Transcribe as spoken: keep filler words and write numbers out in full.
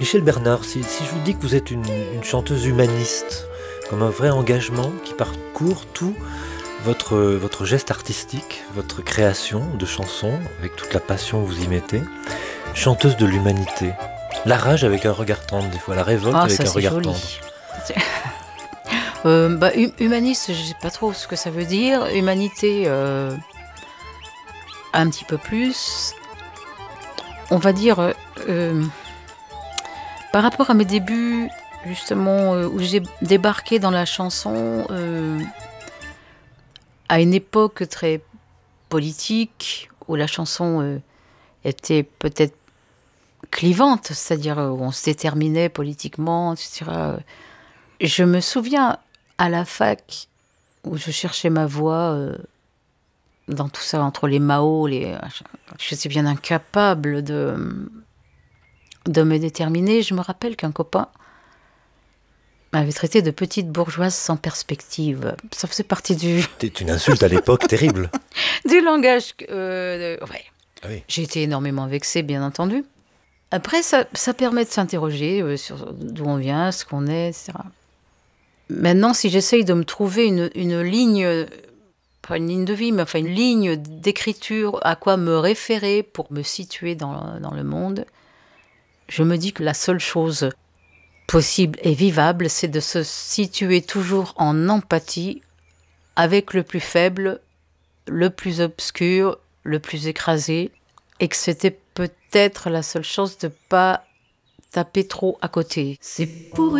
Michel Bernard, si, si je vous dis que vous êtes une, une chanteuse humaniste, comme un vrai engagement qui parcourt tout votre, votre geste artistique, votre création de chansons, avec toute la passion que vous y mettez, chanteuse de l'humanité, la rage avec un regard tendre des fois, la révolte Ah, avec ça un c'est regard joli. tendre. Euh, bah, hu- humaniste, je sais pas trop ce que ça veut dire. Humanité, euh, un petit peu plus. On va dire, euh, euh, par rapport à mes débuts, justement, euh, où j'ai débarqué dans la chanson, euh, à une époque très politique, où la chanson euh, était peut-être clivante, c'est-à-dire euh, où on se déterminait politiquement, et cetera. Je me souviens à la fac où je cherchais ma voix euh, dans tout ça, entre les Mao, les... je suis bien incapable de, de me déterminer. Je me rappelle qu'un copain m'avait traité de petite bourgeoise sans perspective. Ça faisait partie du, C'était une insulte à l'époque terrible. du langage. Euh, de- ouais. Ah oui. J'ai été énormément vexée, bien entendu. Après, ça, ça permet de s'interroger euh, sur d'où on vient, ce qu'on est, et cetera. Maintenant, si j'essaye de me trouver une, une ligne, pas une ligne de vie, mais enfin une ligne d'écriture à quoi me référer pour me situer dans, dans le monde, je me dis que la seule chose possible et vivable, c'est de se situer toujours en empathie avec le plus faible, le plus obscur, le plus écrasé, et que c'était peut-être la seule chose de ne pas taper trop à côté. C'est pour